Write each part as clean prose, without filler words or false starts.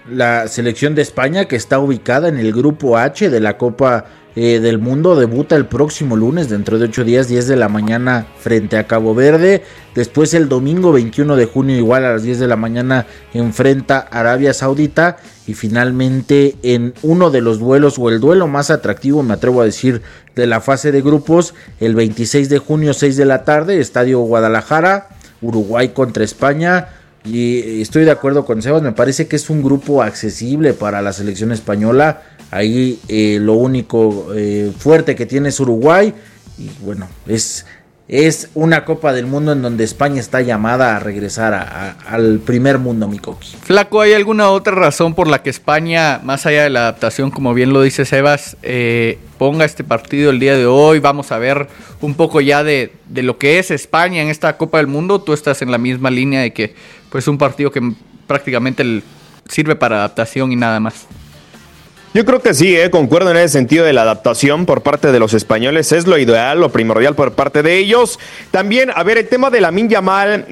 la selección de España, que está ubicada en el grupo H de la Copa del Mundo, debuta el próximo lunes, dentro de 8 días, 10 de la mañana, frente a Cabo Verde. Después el domingo 21 de junio, igual a las 10 de la mañana, enfrenta a Arabia Saudita. Y finalmente, en uno de los duelos, o el duelo más atractivo, me atrevo a decir, de la fase de grupos, el 26 de junio, 6 de la tarde, Estadio Guadalajara, Uruguay contra España. Y estoy de acuerdo con Sebas, me parece que es un grupo accesible para la selección española. Ahí lo único fuerte que tiene es Uruguay. Y bueno, es una Copa del Mundo en donde España está llamada a regresar al primer mundo, mi Coqui. Flaco, ¿hay alguna otra razón por la que España, más allá de la adaptación, como bien lo dice Sebas, ponga este partido el día de hoy? Vamos a ver un poco ya de lo que es España en esta Copa del Mundo. Tú estás en la misma línea de que pues un partido que prácticamente sirve para adaptación y nada más. Yo creo que sí, concuerdo en ese sentido de la adaptación por parte de los españoles, es lo ideal, lo primordial por parte de ellos. También, a ver, el tema de Lamine Yamal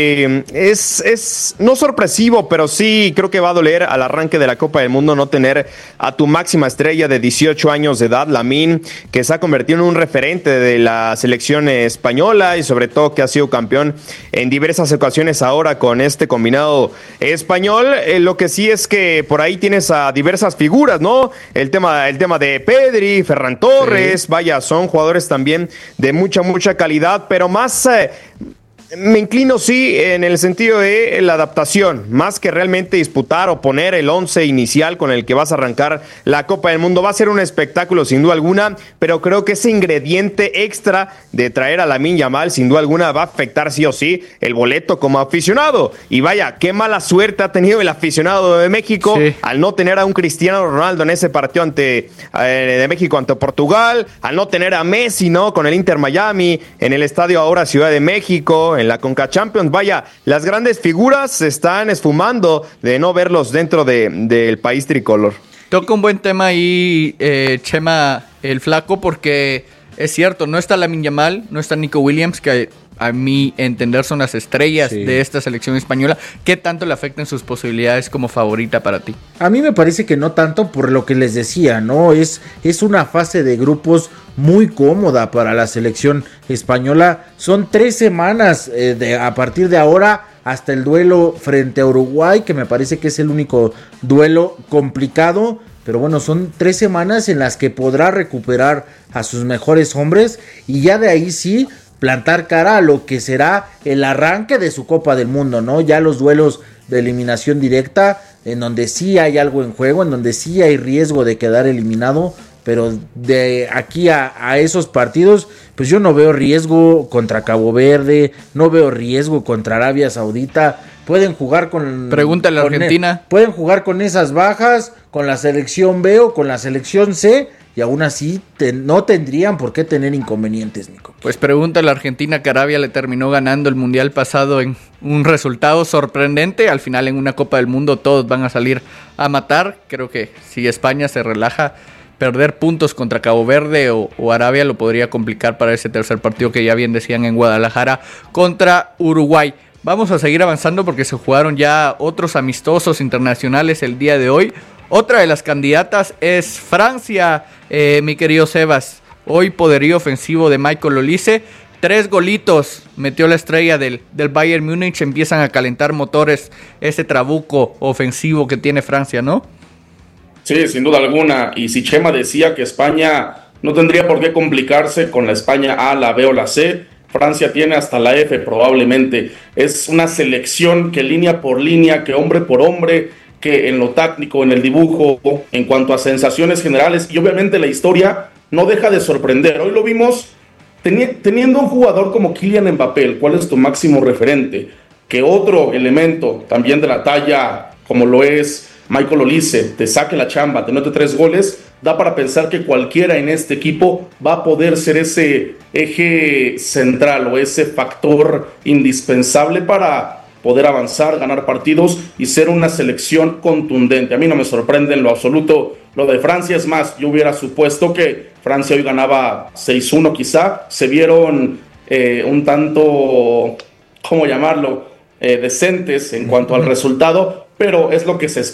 es no sorpresivo, pero sí creo que va a doler al arranque de la Copa del Mundo no tener a tu máxima estrella de 18 años de edad, Lamine, que se ha convertido en un referente de la selección española y sobre todo que ha sido campeón en diversas ocasiones ahora con este combinado español. Lo que sí es que por ahí tienes a diversas figuras, ¿no? El tema de Pedri, Ferran Torres, sí. Vaya, son jugadores también de mucha calidad, pero más me inclino sí en el sentido de la adaptación, más que realmente disputar o poner el 11 inicial con el que vas a arrancar la Copa del Mundo. Va a ser un espectáculo sin duda alguna, pero creo que ese ingrediente extra de traer a Lamine Yamal sin duda alguna va a afectar sí o sí el boleto como aficionado. Y vaya, qué mala suerte ha tenido el aficionado de México al no tener a un Cristiano Ronaldo en ese partido de México ante Portugal, al no tener a Messi, ¿no? Con el Inter Miami, en el estadio ahora Ciudad de México, en la Conca Champions. Vaya, las grandes figuras se están esfumando de no verlos dentro del país tricolor. Toca un buen tema ahí, Chema, el Flaco, porque es cierto, no está Lamine Yamal, no está Nico Williams, que a mi entender son las estrellas de esta selección española. ¿Qué tanto le afectan sus posibilidades como favorita para ti? A mí me parece que no tanto, por lo que les decía, ¿no? Es una fase de grupos muy cómoda para la selección española. Son 3 semanas a partir de ahora hasta el duelo frente a Uruguay, que me parece que es el único duelo complicado. Pero bueno, son 3 semanas en las que podrá recuperar a sus mejores hombres y ya de ahí sí plantar cara a lo que será el arranque de su Copa del Mundo, ¿no? Ya los duelos de eliminación directa, en donde sí hay algo en juego, en donde sí hay riesgo de quedar eliminado, pero de aquí a esos partidos, pues yo no veo riesgo contra Cabo Verde, no veo riesgo contra Arabia Saudita. Pueden jugar con... Pregúntale a Argentina. Pueden jugar con esas bajas, con la selección B o con la selección C, y aún así no tendrían por qué tener inconvenientes, Nico. Pues pregúntale a Argentina, que Arabia le terminó ganando el Mundial pasado en un resultado sorprendente. Al final en una Copa del Mundo todos van a salir a matar. Creo que si España se relaja, perder puntos contra Cabo Verde o Arabia lo podría complicar para ese tercer partido que ya bien decían en Guadalajara contra Uruguay. Vamos a seguir avanzando porque se jugaron ya otros amistosos internacionales el día de hoy. Otra de las candidatas es Francia, mi querido Sebas. Hoy poderío ofensivo de Michael Olise. 3 golitos metió la estrella del Bayern Múnich. Empiezan a calentar motores ese trabuco ofensivo que tiene Francia, ¿no? Sí, sin duda alguna. Y si Chema decía que España no tendría por qué complicarse con la España A, la B o la C, Francia tiene hasta la F probablemente. Es una selección que línea por línea, que hombre por hombre, que en lo táctico, en el dibujo, en cuanto a sensaciones generales y obviamente la historia no deja de sorprender. Hoy lo vimos teniendo un jugador como Kylian Mbappé, ¿cuál es tu máximo referente? Que otro elemento también de la talla como lo es Michael Olise te saque la chamba, te note 3 goles, da para pensar que cualquiera en este equipo va a poder ser ese eje central o ese factor indispensable para poder avanzar, ganar partidos y ser una selección contundente. A mí no me sorprende en lo absoluto lo de Francia. Es más, yo hubiera supuesto que Francia hoy ganaba 6-1 quizá. Se vieron un tanto, ¿cómo llamarlo? Decentes en cuanto al resultado, pero es lo que se